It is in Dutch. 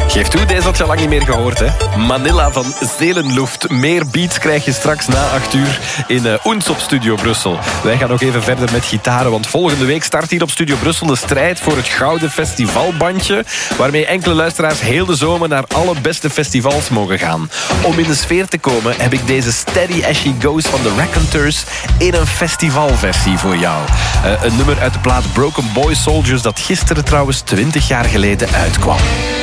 Geef toe, deze had je lang niet meer gehoord, hè? Manila van Zeelenluft. Meer beats krijg je straks na 8 uur in Oens op Studio Brussel. Wij gaan nog even verder met gitaren, want volgende week start hier op Studio Brussel de strijd voor het Gouden Festivalbandje, waarmee enkele luisteraars heel de zomer naar alle beste festivals mogen gaan. Om in de sfeer te komen heb ik deze Steady As She Goes van de Raconteurs in een festivalversie voor jou. Een nummer uit de plaat Broken Boy Soldiers dat gisteren trouwens 20 jaar geleden uitkwam.